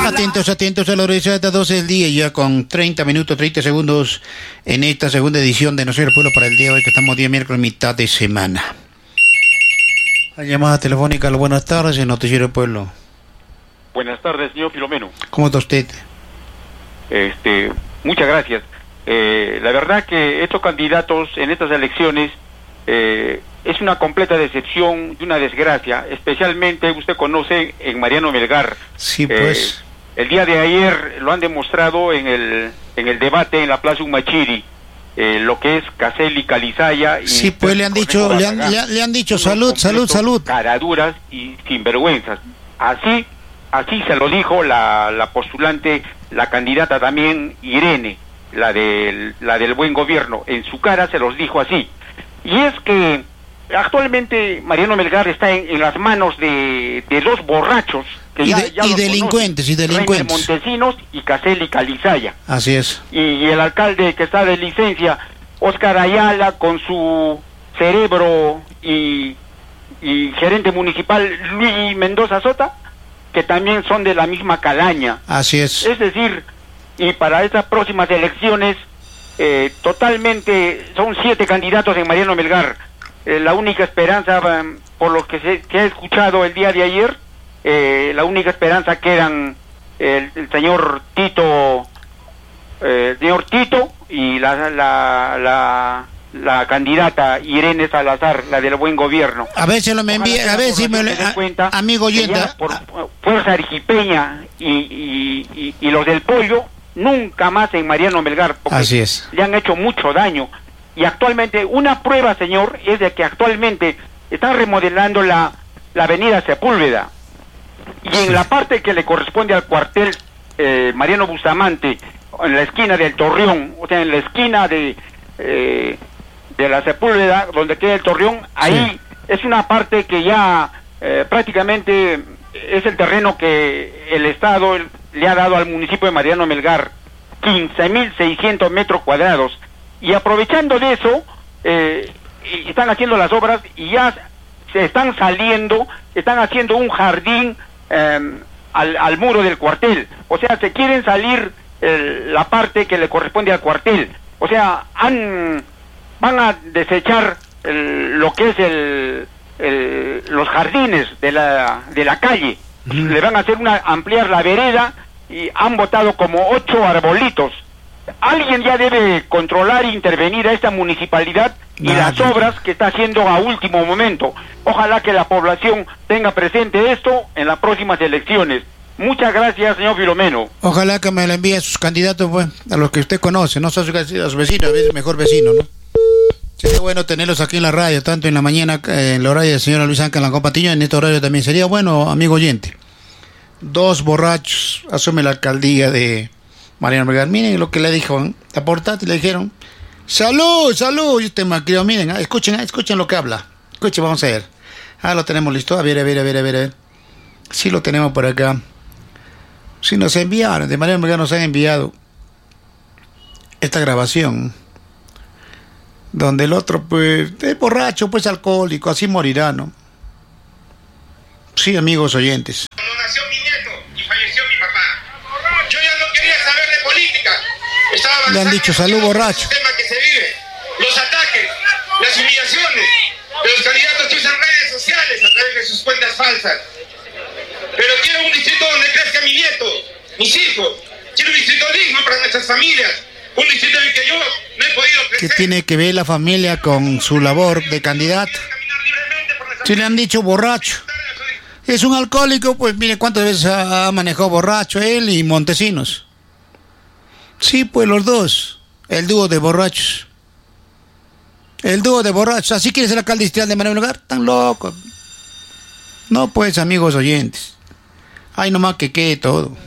Atentos a la hora exacta, 12 del día, ya con 30 minutos, 30 segundos en esta segunda edición de Noticiero del Pueblo para el día de hoy, que estamos día miércoles, mitad de semana. La llamada telefónica, buenas tardes, en Noticiero del Pueblo. Buenas tardes, señor Filomeno. ¿Cómo está usted? Muchas gracias. La verdad que estos candidatos en estas elecciones es una completa decepción y una desgracia, especialmente usted conoce en Mariano Melgar. Sí, pues. El día de ayer lo han demostrado en el debate en la Plaza Humachiri, lo que es Caselli, Calizaya. Sí, pues le han dicho salud. Caraduras y sinvergüenzas. Así se lo dijo la postulante, la candidata también Irene, la del buen gobierno. En su cara se los dijo así. Y es que actualmente Mariano Melgar está en las manos de dos borrachos que y delincuentes Montesinos y Caselli Calizaya. Así es. Y el alcalde que está de licencia, Óscar Ayala, con su cerebro, y gerente municipal Luis Mendoza Sota, que también son de la misma calaña. Así es. Es decir, y para estas próximas elecciones totalmente son 7 candidatos en Mariano Melgar. La única esperanza, por lo que he escuchado el día de ayer, la única esperanza quedan el señor Tito, y la candidata Irene Salazar, la del buen gobierno. A ver si me envía, a ver si me cuenta, amigo oyente. Por Fuerza Arequipeña y los del Pollo, nunca más en Mariano Melgar, porque así es, le han hecho mucho daño. Y actualmente, una prueba, señor, es de que actualmente están remodelando la avenida Sepúlveda. Y en la parte que le corresponde al cuartel Mariano Bustamante, en la esquina del Torreón, o sea, en la esquina de la Sepúlveda, donde queda el Torreón, ahí es una parte que ya prácticamente es el terreno que el Estado le ha dado al municipio de Mariano Melgar, 15.600 metros cuadrados. Y aprovechando de eso, están haciendo las obras y ya se están haciendo un jardín al muro del cuartel. O sea, se quieren salir la parte que le corresponde al cuartel. O sea, van a desechar lo que es los jardines de la calle. Le van a ampliar la vereda y han botado como 8 arbolitos. Alguien ya debe controlar e intervenir a esta municipalidad y las obras que está haciendo a último momento. Ojalá que la población tenga presente esto en las próximas elecciones. Muchas gracias, señor Filomeno. Ojalá que me lo envíe a sus candidatos, pues, a los que usted conoce, no a sus vecinos, a veces mejor vecino, ¿no? Sería bueno tenerlos aquí en la radio, tanto en la mañana, en el horario del señor Luis Ángel Lancón Patiño, en este horario también. Sería bueno, amigo oyente. 2 borrachos asume la alcaldía de Mariano Melgar. Miren lo que le dijo, la portátil, le dijeron, ¡salud! Y usted me crió, miren, escuchen lo que habla. Escuchen, vamos a ver. Lo tenemos listo. A ver. Sí lo tenemos por acá. Sí nos enviaron, de Mariano Melgar nos han enviado esta grabación, donde el otro, pues, es borracho, pues alcohólico, así morirá, ¿no? Sí, amigos oyentes. Cuando nació mi nieto y falleció mi papá, yo ya no quería saber de política. Estaba le han dicho salud borracho. El sistema que se vive, los ataques, las humillaciones de los candidatos que usan redes sociales a través de sus cuentas falsas. Pero quiero un distrito donde crezca mi nieto, mis hijos. Quiero un distrito digno para nuestras familias. Un distrito en el que yo no he podido crecer. ¿Qué tiene que ver la familia con su labor de candidato? Si le han dicho borracho. Es un alcohólico, pues mire cuántas veces ha manejado borracho él y Montesinos. Sí, pues los dos. El dúo de borrachos. ¿Así quiere ser alcalde distrital de Mariano Melgar? Tan loco. No, pues, amigos oyentes. Ay, nomás que quede todo.